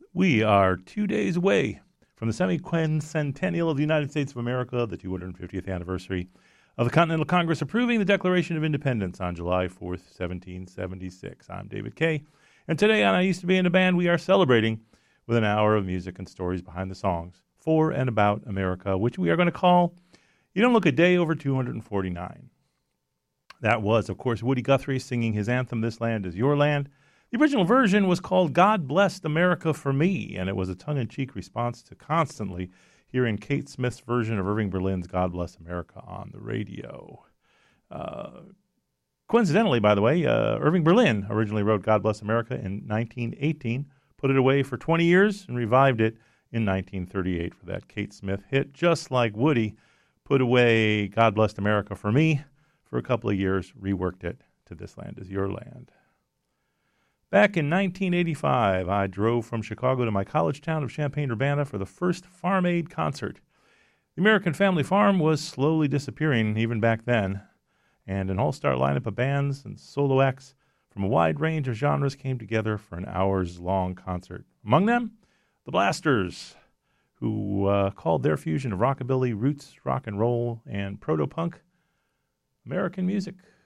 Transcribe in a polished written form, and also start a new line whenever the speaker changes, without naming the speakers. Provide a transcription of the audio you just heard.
We are 2 days away from the semi-quincentennial of the United States of America, the 250th anniversary of the Continental Congress approving the Declaration of Independence on July 4th, 1776. I'm David Kay, and today on I Used to Be in a Band, we are celebrating with an hour of music and stories behind the songs for and about America, which we are going to call You Don't Look a Day Over 249. That was, of course, Woody Guthrie singing his anthem, This Land Is Your Land. The original version was called God Blessed America for Me, and it was a tongue-in-cheek response to constantly hearing Kate Smith's version of Irving Berlin's God Bless America on the radio. Coincidentally, by the way, Irving Berlin originally wrote God Bless America in 1918, put it away for 20 years, and revived it in 1938 for that Kate Smith hit, just like Woody put away God Bless America for Me for a couple of years, reworked it to This Land Is Your Land. Back in 1985, I drove from Chicago to my college town of Champaign-Urbana for the first Farm Aid concert. The American Family Farm was slowly disappearing even back then, and an all-star lineup of bands and solo acts from a wide range of genres came together for an hours-long concert. Among them, the Blasters, who called their fusion of rockabilly, roots, rock and roll, and proto-punk American music.